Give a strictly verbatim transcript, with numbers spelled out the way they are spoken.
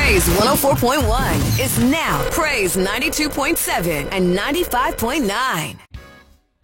Praise one oh four point one is now Praise ninety-two point seven and ninety-five point nine.